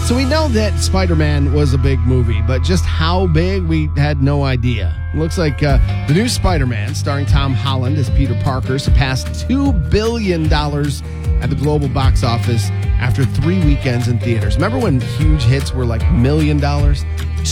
So we know that Spider-Man was a big movie, but just how big, we had no idea. It looks like the new Spider-Man, starring Tom Holland as Peter Parker, surpassed $2 billion at the global box office after 3 weekends in theaters. Remember when huge hits were like $1 million? $2